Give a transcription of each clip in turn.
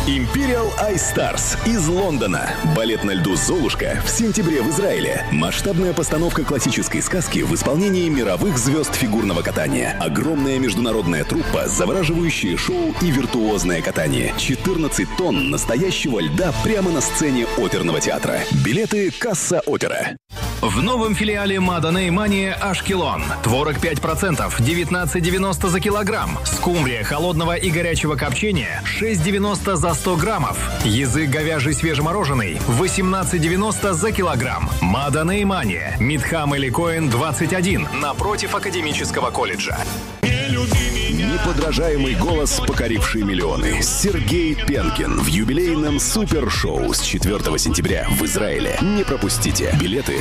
Imperial Ice Stars из Лондона. Балет на льду «Золушка» в сентябре в Израиле. Масштабная постановка классической сказки в исполнении мировых звезд фигурного катания. Огромная международная труппа, завораживающее шоу и виртуозное катание. 14 тонн настоящего льда прямо на сцене оперного театра. Билеты «Касса Опера». В новом филиале Маданей Мания Ашкелон. Творог 5%, 19,90 за килограмм. Скумбрия холодного и горячего копчения, 6,90 за 100 граммов. Язык говяжий свежемороженый, 18,90 за килограмм. Маданей Мания. Мидхам Эликоэн, 21, напротив Академического колледжа. Неподражаемый голос, покоривший миллионы. Сергей Пенкин в юбилейном супершоу с 4 сентября в Израиле. Не пропустите. Билеты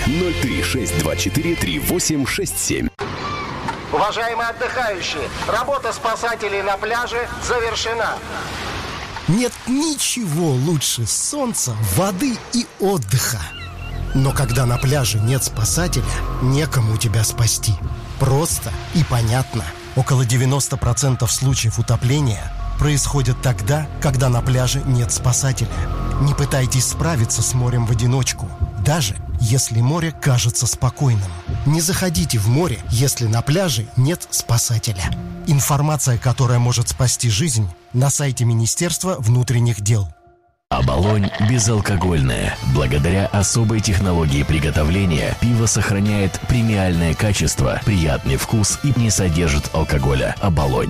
036243867. Уважаемые отдыхающие, работа спасателей на пляже завершена. Нет ничего лучше солнца, воды и отдыха. Но когда на пляже нет спасателя, некому тебя спасти. Просто и понятно. Около 90% случаев утопления происходят тогда, когда на пляже нет спасателя. Не пытайтесь справиться с морем в одиночку, даже если море кажется спокойным. Не заходите в море, если на пляже нет спасателя. Информация, которая может спасти жизнь, на сайте Министерства внутренних дел. Оболонь безалкогольное. Благодаря особой технологии приготовления пиво сохраняет премиальное качество, приятный вкус и не содержит алкоголя. Оболонь.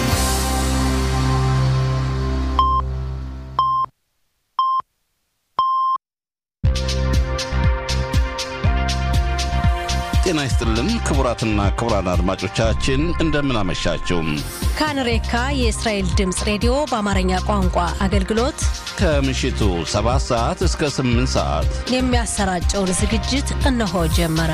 ጤና ይስጥልን ክቡራትና ክቡራን አድማጮቻችን እንደምን አመሻችሁ። ካንሬካ የእስራኤል ድምጽ ሬዲዮ በአማርኛ ቋንቋ አገልግሎት ከምሽቱ 7 ሰዓት እስከ 8 ሰዓት የሚያሰራጨውን ዝግጅት እነሆ ጀመረ።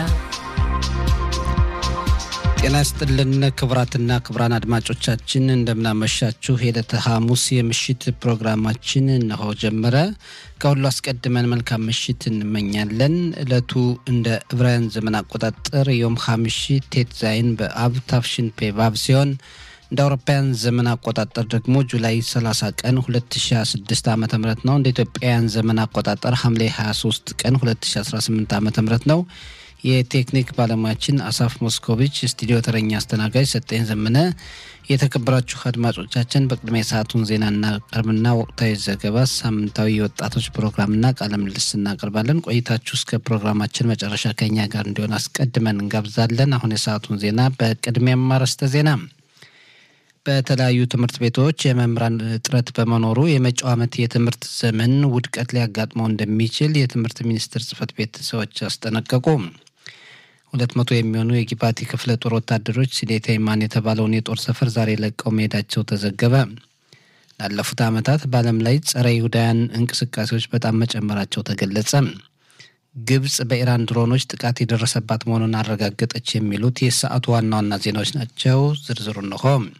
ጤና ይስጥልን ክቡራትና ክቡራን አድማጮቻችን እንደምን አመሻችሁ። የዕለተ ሐሙስ የምሽት ፕሮግራማችን እነሆ ጀመረ። ከሁሉ አስቀድመን መልካም ምሽት እንመኛለን። ዕለቱ እንደ ዕብራውያን ዘመን አቆጣጠር ዮም ሐሚሺ ቴት ዛይን በአብ ታፍሽን ፔቫቭ ሲሆን እንደ አውሮፓውያን ዘመን አቆጣጠር ደግሞ ጁላይ 30 ቀን 2016 ዓ.ም ነው። እንደ ኢትዮጵያውያን ዘመን አቆጣጠር ሐምሌ 23 ቀን 2018 ዓ.ም ነው። የቴክኒክ ባለሙያችን አሳፍ ሞስኮቪች፣ ስቱዲዮ ተረኛ አስተናጋጅ ሰጠኝ ዘመነ። የተከበራችሁ አድማጮቻችን በቅድሚያ ሰዓቱን ዜና እናቀርብና ወቅታዊ ዘገባ፣ ሳምንታዊ የወጣቶች ፕሮግራምና ቃለ ምልልስ እናቀርባለን። ቆይታችሁ እስከ ፕሮግራማችን መጨረሻ ከኛ ጋር እንዲሆን አስቀድመን እንጋብዛለን። አሁን የሰዓቱን ዜና በቅድሚያ ማረስተ ዜና። በተለያዩ ትምህርት ቤቶች የመምህራን እጥረት በመኖሩ የመጪው ዓመት የትምህርት ዘመን ውድቀት ሊያጋጥመው እንደሚችል የትምህርት ሚኒስቴር ጽሕፈት ቤት ሰዎች አስጠነቀቁ። 200 የሚሆኑ የጊባቲ ክፍለ ጦር ወታደሮች ሲዴታ ኢማን የተባለውን የጦር ሰፈር ዛሬ ለቀው መሄዳቸው ተዘገበ። ላለፉት ዓመታት በዓለም ላይ ጸረ ይሁዳውያን እንቅስቃሴዎች በጣም መጨመራቸው ተገለጸ። ግብጽ በኢራን ድሮኖች ጥቃት የደረሰባት መሆኑን አረጋገጠች። የሚሉት የሰዓቱ ዋና ዋና ዜናዎች ናቸው። ዝርዝሩ እንሆ።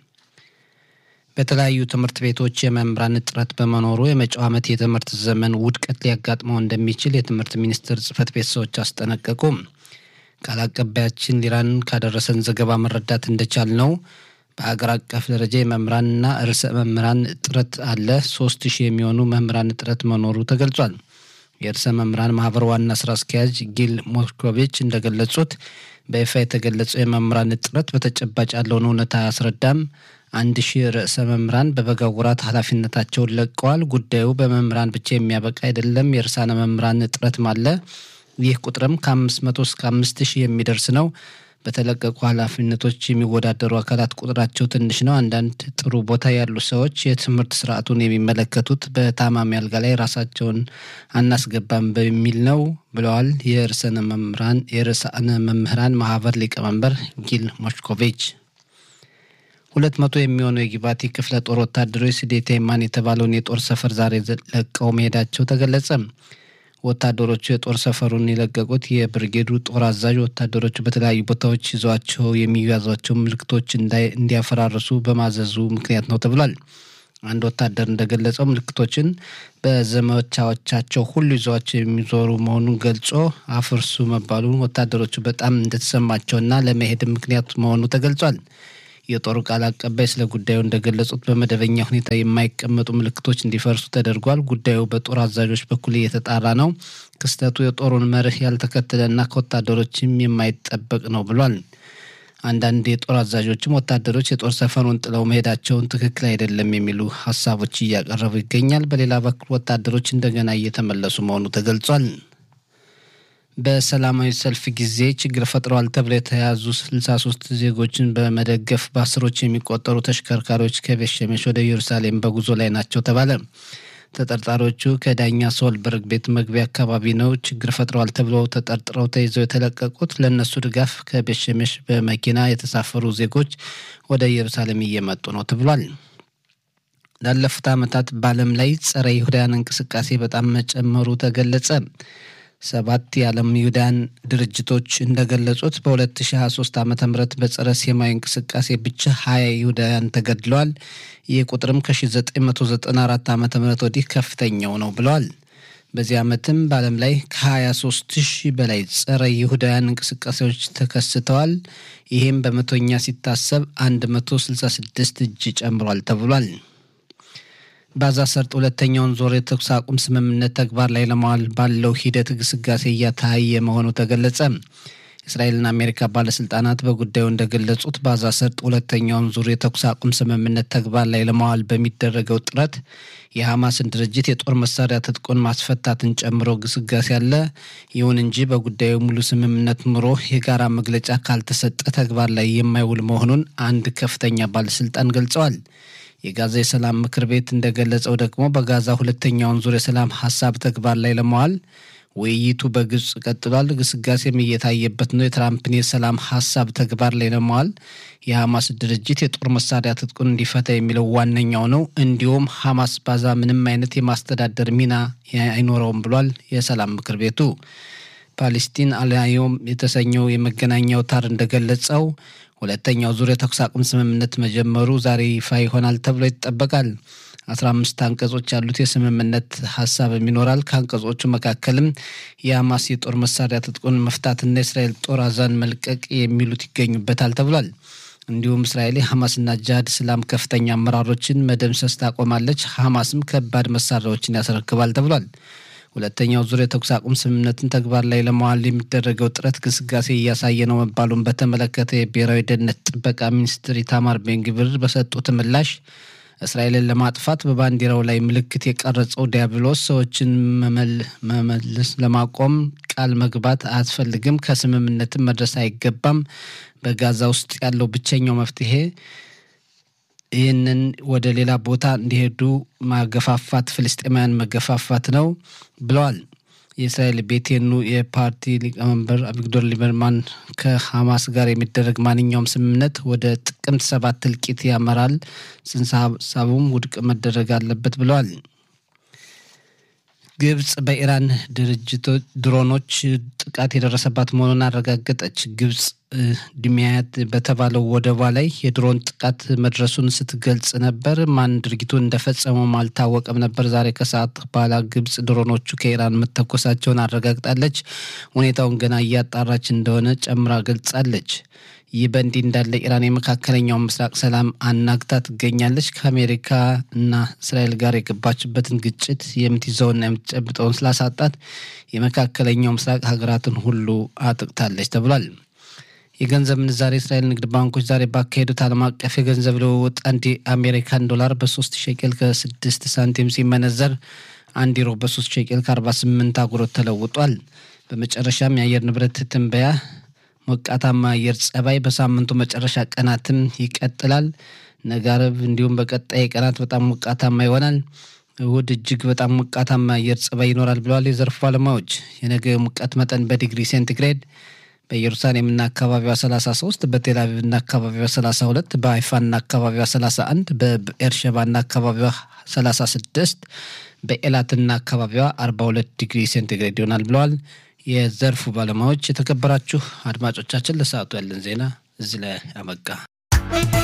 በተለያዩ ትምህርት ቤቶች የመምህራን እጥረት በመኖሩ የመጪው ዓመት የትምህርት ዘመን ውድቀት ሊያጋጥመው እንደሚችል የትምህርት ሚኒስቴር ጽሕፈት ቤት ሰዎች አስጠነቀቁ። ቃል አቀባያችን ሊራን ካደረሰን ዘገባ መረዳት እንደቻል ነው በአገር አቀፍ ደረጃ የመምህራንና ርዕሰ መምህራን እጥረት አለ። 3000 የሚሆኑ መምህራን እጥረት መኖሩ ተገልጿል። የርዕሰ መምህራን ማህበር ዋና ስራ አስኪያጅ ጊል ሞስኮቪች እንደገለጹት በይፋ የተገለጸው የመምህራን እጥረት በተጨባጭ ያለውን እውነታ አያስረዳም። 1000 ርዕሰ መምህራን በበጋው ወራት ኃላፊነታቸውን ለቀዋል። ጉዳዩ በመምህራን ብቻ የሚያበቃ አይደለም። የርዕሳነ መምህራን እጥረትም አለ። ይህ ቁጥርም ከ500 እስከ 5000 የሚደርስ ነው። በተለቀቁ ኃላፊነቶች የሚወዳደሩ አካላት ቁጥራቸው ትንሽ ነው። አንዳንድ ጥሩ ቦታ ያሉ ሰዎች የትምህርት ስርዓቱን የሚመለከቱት በታማሚ አልጋ ላይ ራሳቸውን አናስገባም በሚል ነው ብለዋል የርዕሳነ መምህራን ማህበር ሊቀመንበር ጊል ሞስኮቪች። 200 የሚሆኑ የጊባቲ ክፍለ ጦር ወታደሮች ሲዴታ ኢማን የተባለውን የጦር ሰፈር ዛሬ ለቀው መሄዳቸው ተገለጸ። ወታደሮቹ የጦር ሰፈሩን የለቀቁት የብርጌዱ ጦር አዛዥ ወታደሮቹ በተለያዩ ቦታዎች ይዟቸው የሚያዟቸው ምልክቶች እንዲያፈራርሱ በማዘዙ ምክንያት ነው ተብሏል። አንድ ወታደር እንደገለጸው ምልክቶችን በዘመቻዎቻቸው ሁሉ ይዟቸው የሚዞሩ መሆኑን ገልጾ አፍርሱ መባሉን ወታደሮቹ በጣም እንደተሰማቸውና ለመሄድ ምክንያት መሆኑ ተገልጿል። የጦሩ ቃል አቀባይ ስለ ጉዳዩ እንደገለጹት በመደበኛ ሁኔታ የማይቀመጡ ምልክቶች እንዲፈርሱ ተደርጓል። ጉዳዩ በጦር አዛዦች በኩል እየተጣራ ነው። ክስተቱ የጦሩን መርህ ያልተከተለና ከወታደሮችም የማይጠበቅ ነው ብሏል። አንዳንድ የጦር አዛዦችም ወታደሮች የጦር ሰፈሩን ጥለው መሄዳቸውን ትክክል አይደለም የሚሉ ሀሳቦች እያቀረቡ ይገኛል። በሌላ በኩል ወታደሮች እንደገና እየተመለሱ መሆኑ ተገልጿል። በሰላማዊ ሰልፍ ጊዜ ችግር ፈጥረዋል ተብለው የተያዙ 63 ዜጎችን በመደገፍ በአስሮች የሚቆጠሩ ተሽከርካሪዎች ከቤት ሸሜሽ ወደ ኢየሩሳሌም በጉዞ ላይ ናቸው ተባለ። ተጠርጣሪዎቹ ከዳኛ ሶልበርግ ቤት መግቢያ አካባቢ ነው ችግር ፈጥረዋል ተብለው ተጠርጥረው ተይዘው የተለቀቁት። ለነሱ ድጋፍ ከቤት ሸሜሽ በመኪና የተሳፈሩ ዜጎች ወደ ኢየሩሳሌም እየመጡ ነው ተብሏል። ላለፉት ዓመታት በዓለም ላይ ጸረ ይሁዳውያን እንቅስቃሴ በጣም መጨመሩ ተገለጸ። 7 የዓለም ይሁዳውያን ድርጅቶች እንደገለጹት በ2023 ዓ.ም በጸረ ሴማዊ እንቅስቃሴ ብቻ 20 ይሁዳውያን ተገድለዋል። ይህ ቁጥርም ከ1994 ዓ.ም ወዲህ ከፍተኛው ነው ብለዋል። በዚህ ዓመትም በዓለም ላይ ከ23,000 በላይ ጸረ ይሁዳውያን እንቅስቃሴዎች ተከስተዋል። ይህም በመቶኛ ሲታሰብ 166 እጅ ጨምሯል ተብሏል። በጋዛ ሰርጥ ሁለተኛውን ዙር የተኩስ አቁም ስምምነት ተግባር ላይ ለማዋል ባለው ሂደት ግስጋሴ እየታየ መሆኑ ተገለጸ። እስራኤልና አሜሪካ ባለስልጣናት በጉዳዩ እንደገለጹት በጋዛ ሰርጥ ሁለተኛውን ዙር የተኩስ አቁም ስምምነት ተግባር ላይ ለማዋል በሚደረገው ጥረት የሐማስን ድርጅት የጦር መሳሪያ ትጥቁን ማስፈታትን ጨምሮ ግስጋሴ አለ። ይሁን እንጂ በጉዳዩ ሙሉ ስምምነት ኑሮ የጋራ መግለጫ ካልተሰጠ ተግባር ላይ የማይውል መሆኑን አንድ ከፍተኛ ባለስልጣን ገልጸዋል። የጋዛ የሰላም ምክር ቤት እንደገለጸው ደግሞ በጋዛ ሁለተኛውን ዙር የሰላም ሐሳብ ተግባር ላይ ለማዋል ውይይቱ በግብጽ ቀጥሏል። ግስጋሴም እየታየበት ነው። የትራምፕን የሰላም ሐሳብ ተግባር ላይ ለማዋል የሐማስ ድርጅት የጦር መሳሪያ ትጥቁን እንዲፈታ የሚለው ዋነኛው ነው። እንዲሁም ሐማስ ባዛ ምንም አይነት የማስተዳደር ሚና አይኖረውም ብሏል የሰላም ምክር ቤቱ። ፓሌስቲን አልያዮም የተሰኘው የመገናኛ አውታር እንደገለጸው ሁለተኛው ዙር የተኩስ አቁም ስምምነት መጀመሩ ዛሬ ይፋ ይሆናል ተብሎ ይጠበቃል። 15 አንቀጾች ያሉት የስምምነት ሐሳብ ይኖራል። ከአንቀጾቹ መካከልም የሐማስ የጦር መሳሪያ ትጥቁን መፍታትና የእስራኤል ጦር አዛን መልቀቅ የሚሉት ይገኙበታል ተብሏል። እንዲሁም እስራኤል ሐማስና ጂሃድ እስላም ከፍተኛ አመራሮችን መደምሰስ ታቆማለች፣ ሐማስም ከባድ መሳሪያዎችን ያስረክባል ተብሏል። ሁለተኛው ዙር የተኩስ አቁም ስምምነትን ተግባር ላይ ለማዋል የሚደረገው ጥረት ግስጋሴ እያሳየ ነው መባሉን በተመለከተ የብሔራዊ ደህንነት ጥበቃ ሚኒስትር ኢታማር ቤን-ግቪር በሰጡት ምላሽ እስራኤልን ለማጥፋት በባንዲራው ላይ ምልክት የቀረጸው ዲያብሎስ ሰዎችን መመለስ ለማቆም ቃል መግባት አያስፈልግም፣ ከስምምነትም መድረስ አይገባም። በጋዛ ውስጥ ያለው ብቸኛው መፍትሄ ይህንን ወደ ሌላ ቦታ እንዲሄዱ ማገፋፋት፣ ፍልስጤማውያን መገፋፋት ነው ብለዋል። የእስራኤል ቤቴኑ የፓርቲ ሊቀመንበር አቪግዶር ሊበርማን ከሐማስ ጋር የሚደረግ ማንኛውም ስምምነት ወደ ጥቅምት 7 እልቂት ያመራል፣ ጽንሰ ሀሳቡም ውድቅ መደረግ አለበት ብለዋል። ግብጽ በኢራን ድሮኖች ጥቃት የደረሰባት መሆኑን አረጋገጠች። ግብጽ ዲሚያት በተባለው ወደቧ ላይ የድሮን ጥቃት መድረሱን ስትገልጽ ነበር። ማን ድርጊቱን እንደፈጸመው አልታወቀም ነበር። ዛሬ ከሰዓት በኋላ ግብጽ ድሮኖቹ ከኢራን መተኮሳቸውን አረጋግጣለች። ሁኔታውን ገና እያጣራች እንደሆነ ጨምራ ገልጻለች። ይህ በእንዲህ እንዳለ ኢራን የመካከለኛው ምስራቅ ሰላም አናግታ ትገኛለች። ከአሜሪካ እና እስራኤል ጋር የገባችበትን ግጭት የምትይዘውና የምትጨብጠውን ስላሳጣት የመካከለኛው ምስራቅ ሀገራትን ሁሉ አጥቅታለች ተብሏል። የገንዘብ ምንዛሬ እስራኤል ንግድ ባንኮች ዛሬ ባካሄዱት ዓለም አቀፍ የገንዘብ ልውውጥ አንድ የአሜሪካን ዶላር በ3 ሸቄል ከ6 ሳንቲም ሲመነዘር አንድ ዩሮ በ3 ሸቄል ከ48 አጉሮት ተለውጧል። በመጨረሻም የአየር ንብረት ትንበያ ሞቃታማ አየር ጸባይ በሳምንቱ መጨረሻ ቀናትም ይቀጥላል። ነገ ዓርብ እንዲሁም በቀጣይ ቀናት በጣም ሞቃታማ ይሆናል። እሁድ እጅግ በጣም ሞቃታማ አየር ጸባይ ይኖራል ብለዋል የዘርፉ ባለሙያዎች። የነገ ሙቀት መጠን በዲግሪ ሴንቲግሬድ በኢየሩሳሌምና አካባቢዋ 33፣ በቴል አቪቭና አካባቢዋ 32፣ በሃይፋና አካባቢዋ 31፣ በኤርሸባና አካባቢዋ 36፣ በኤላትና አካባቢዋ 42 ዲግሪ ሴንቲግሬድ ይሆናል ብለዋል የዘርፉ ባለሙያዎች። የተከበራችሁ አድማጮቻችን ለሰዓቱ ያለን ዜና እዚህ ላይ አበቃ።